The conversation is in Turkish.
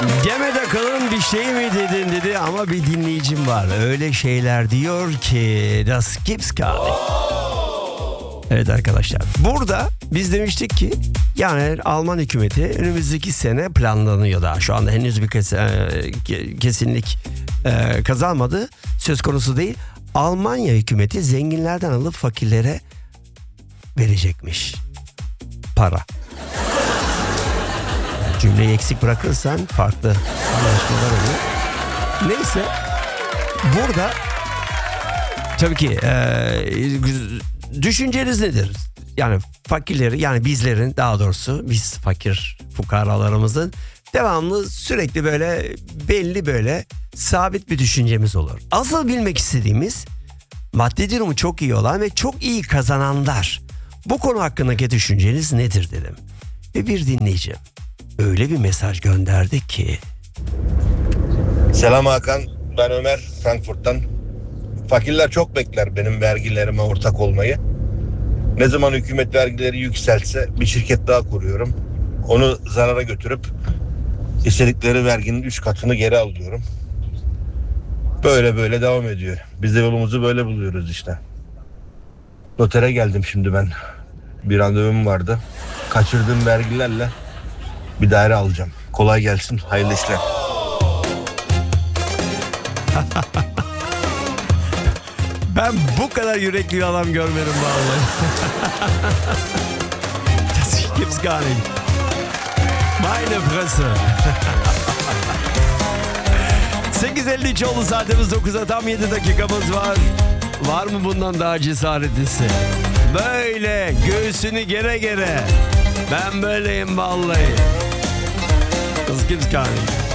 Demet Akalın bir şey mi dedin dedi ama bir dinleyicim var. Öyle şeyler diyor ki das gibt's gar nicht. Evet arkadaşlar, burada biz demiştik ki yani Alman hükümeti önümüzdeki sene planlanıyor daha. Şu anda henüz bir kesinlik kazanmadı, söz konusu değil. Almanya hükümeti zenginlerden alıp fakirlere verecekmiş para. Cümleyi eksik bırakırsan farklı anlaşmalar oluyor. Neyse, burada tabii ki düşünceniz nedir? Yani fakirleri, yani bizlerin, daha doğrusu biz fakir fukaralarımızın devamlı sürekli böyle belli böyle sabit bir düşüncemiz olur. Asıl bilmek istediğimiz maddi durumu çok iyi olan ve çok iyi kazananlar. Bu konu hakkındaki düşünceniz nedir dedim. Ve bir dinleyicim öyle bir mesaj gönderdi ki. Selam Hakan, ben Ömer, Frankfurt'tan. Fakirler çok bekler benim vergilerime ortak olmayı. Ne zaman hükümet vergileri yükseltse bir şirket daha kuruyorum. Onu zarara götürüp istedikleri verginin 3 katını geri alıyorum. Böyle devam ediyor. Biz de yolumuzu böyle buluyoruz işte. Notere geldim şimdi ben. Bir randevum vardı. Kaçırdığım vergilerle bir daire alacağım. Kolay gelsin, hayırlı işler. Ben bu kadar yürekli bir adam görmedim vallahi. Das gibt's gar nicht. Meine Fresse. 8.53 oldu saatimiz, 9'a tam 7 dakikamız var. Var mı bundan daha cesaretlisi? Böyle göğsünü gere gere. Ben böyleyim vallahi. Das gibt's gar nicht.